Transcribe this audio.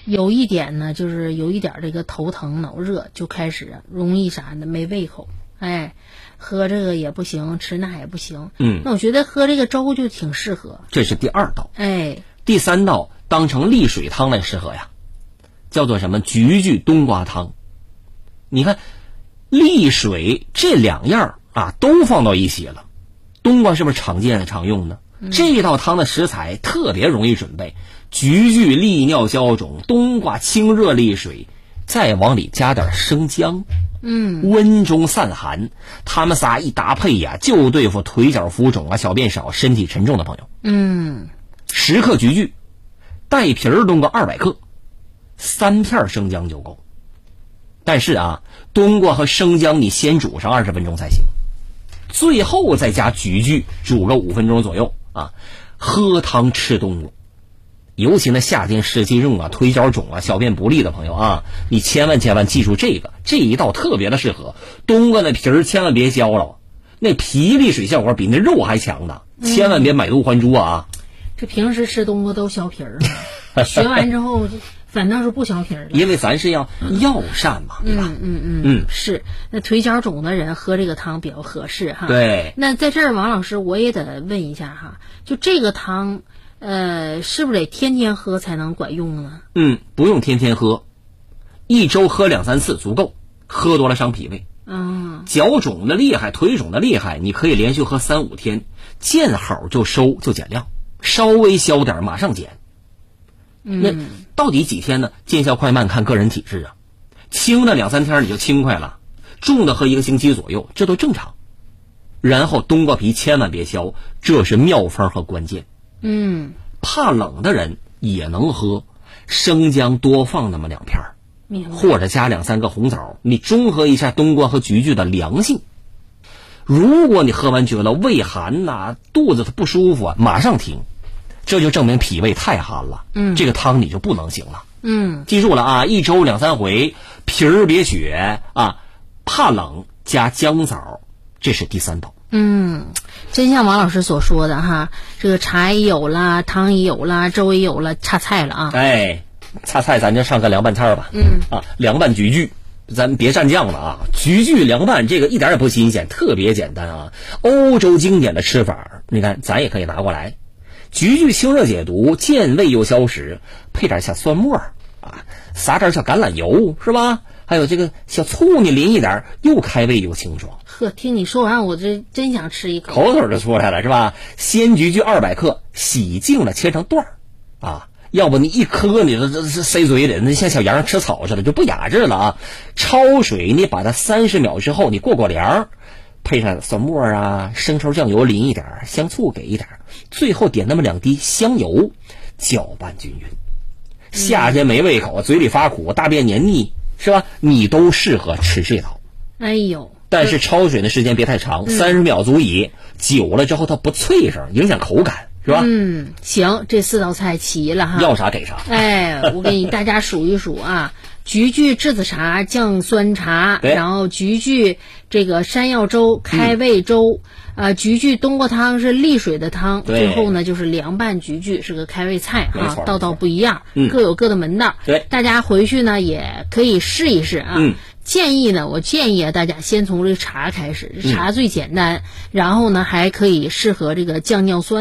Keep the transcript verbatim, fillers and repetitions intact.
有一点呢，就是有一点这个头疼脑热，就开始容易啥呢？没胃口，哎，喝这个也不行，吃那也不行。 嗯， 那我觉得喝这个粥就挺适合。 这是第二道。 哎， 第三道当成利水汤来适合呀，叫做什么？菊苣冬瓜汤。你看，利水这两样啊都放到一起了。冬瓜是不是常见的常用的？嗯、这一道汤的食材特别容易准备。菊苣利尿消肿，冬瓜清热利水，再往里加点生姜， 嗯， 温中散寒。他们仨一搭配呀，就对付腿脚浮肿啊、小便少、身体沉重的朋友。 嗯， 十克菊苣，带皮儿冬瓜二百克，三片生姜就够。但是啊，冬瓜和生姜你先煮上二十分钟才行，最后再加菊苣，煮个五分钟左右啊。喝汤吃冬瓜。尤其那夏天湿气重啊、腿脚肿啊、小便不利的朋友啊，你千万千万记住这个，这一道特别的适合。冬瓜那皮儿千万别削了，那皮利水效果比那肉还强呢，千万别买椟还珠啊！ 嗯、这平时吃冬瓜都削皮儿了，学完之后反倒是不削皮儿了， 因为咱是要药膳嘛，对吧？ 嗯嗯嗯嗯，是。那腿脚肿的人喝这个汤比较合适哈。 对。 那在这儿，王老师我也得问一下哈，就这个汤。呃，是不是得天天喝才能管用呢？ 嗯，不用天天喝，一周喝两三次足够，喝多了伤脾胃。 嗯， 脚肿的厉害，腿肿的厉害，你可以连续喝三五天，见好就收就减量，稍微消点马上减。 嗯， 那到底几天呢？见效快慢看个人体质啊，轻的两三天你就轻快了，重的喝一个星期左右，这都正常。然后冬瓜皮千万别削，这是妙方和关键。 嗯， 怕冷的人也能喝，生姜多放那么两片，或者加两三个红枣，你中和一下冬瓜和菊苣的凉性。如果你喝完觉得胃寒呐、啊、肚子不舒服啊，马上停，这就证明脾胃太寒了。 嗯， 这个汤你就不能行了。 嗯， 记住了啊，一周两三回，皮儿别血啊，怕冷加姜枣，这是第三道。 嗯，真像王老师所说的哈，这个茶也有了，汤也有了，粥也有了，差菜了啊！ 哎，差菜咱就上个凉拌菜吧。 嗯啊，凉拌菊苣，咱别蘸酱了啊！菊苣凉拌这个一点也不新鲜，特别简单啊！欧洲经典的吃法，你看咱也可以拿过来。菊苣清热解毒，健胃又消食，配点小蒜末啊，撒点小橄榄油是吧？还有这个小醋你淋一点，又开胃又清爽。 呵，听你说完我这真想吃一口， 口水就出来了是吧？鲜菊苣二百克，洗净了切成段儿啊，要不你一颗你这这塞嘴里，那像小羊吃草似的，就不雅致了啊。焯水你把它三十秒之后你过过凉，配上蒜末啊、生抽酱油淋一点，香醋给一点，最后点那么两滴香油，搅拌均匀。夏天没胃口，嘴里发苦，大便黏腻是吧？你都适合吃这道。 哎呦， 但是焯水的时间别太长，三十秒足矣。久了之后它不脆生，影响口感，是吧？ 嗯，行，这四道菜齐了哈。 要啥给啥。 哎，我给你大家数一数啊：菊苣栀子茶、降酸茶，然后菊苣这个山药粥、开胃粥，嗯、呃，菊苣冬瓜汤是利水的汤，最后呢就是凉拌菊苣是个开胃菜啊，道道不一样， 嗯、 各有各的门道。 对， 大家回去呢也可以试一试啊。 嗯。 建议呢，我建议啊，大家先从这个茶开始，茶最简单，嗯、然后呢还可以适合这个降尿酸。